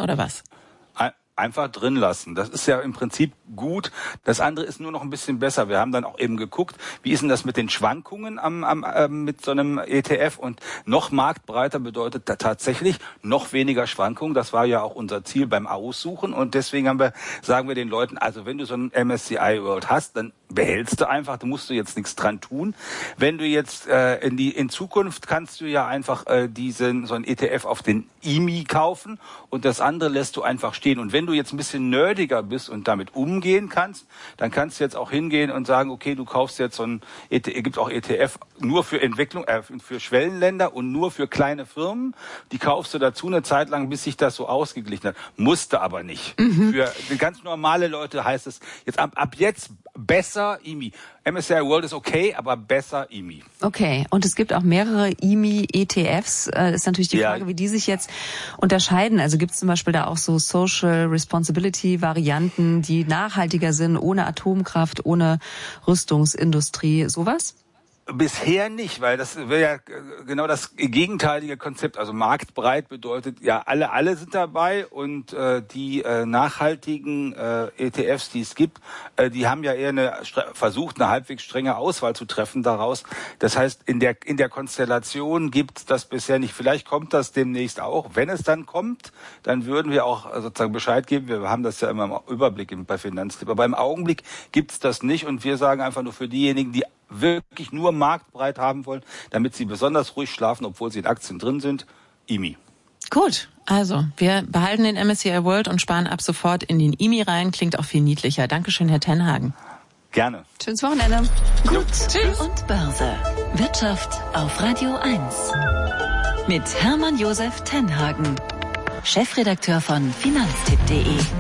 oder was? Einfach drin lassen. Das ist ja im Prinzip gut. Das andere ist nur noch ein bisschen besser. Wir haben dann auch eben geguckt, wie ist denn das mit den Schwankungen mit so einem ETF, und noch marktbreiter bedeutet tatsächlich noch weniger Schwankungen. Das war ja auch unser Ziel beim Aussuchen, und deswegen sagen wir den Leuten, also wenn du so ein MSCI World hast, dann behältst du einfach, da musst du jetzt nichts dran tun. Wenn du jetzt in Zukunft kannst du ja einfach so ein ETF auf den IMI kaufen, und das andere lässt du einfach stehen. Und wenn du jetzt ein bisschen nerdiger bist und damit umgehen kannst, dann kannst du jetzt auch hingehen und sagen, okay, du kaufst jetzt so ein gibt auch ETF nur für Entwicklung, für Schwellenländer und nur für kleine Firmen. Die kaufst du dazu eine Zeit lang, bis sich das so ausgeglichen hat. Musste aber nicht. Für ganz normale Leute heißt es jetzt ab jetzt besser IMI. MSCI World ist okay, aber besser IMI. Okay, und es gibt auch mehrere IMI-ETFs. Ist natürlich die Frage, wie die sich jetzt unterscheiden. Also gibt es zum Beispiel da auch so Social Responsibility-Varianten, die nachhaltiger sind, ohne Atomkraft, ohne Rüstungsindustrie, sowas? Bisher nicht, weil das wäre ja genau das gegenteilige Konzept. Also marktbreit bedeutet, ja, alle sind dabei, und die nachhaltigen ETFs, die es gibt, die haben ja eher versucht, eine halbwegs strenge Auswahl zu treffen daraus. Das heißt, in der Konstellation gibt's das bisher nicht. Vielleicht kommt das demnächst auch. Wenn es dann kommt, dann würden wir auch sozusagen Bescheid geben. Wir haben das ja immer im Überblick bei Finanztipp. Aber im Augenblick gibt's das nicht, und wir sagen einfach nur für diejenigen, die wirklich nur marktbreit haben wollen, damit sie besonders ruhig schlafen, obwohl sie in Aktien drin sind, IMI. Gut, also wir behalten den MSCI World und sparen ab sofort in den IMI rein. Klingt auch viel niedlicher. Dankeschön, Herr Tenhagen. Gerne. Schönes Wochenende. Gut. Tschüss. Und Börse. Wirtschaft auf Radio 1. Mit Hermann Josef Tenhagen, Chefredakteur von Finanztipp.de.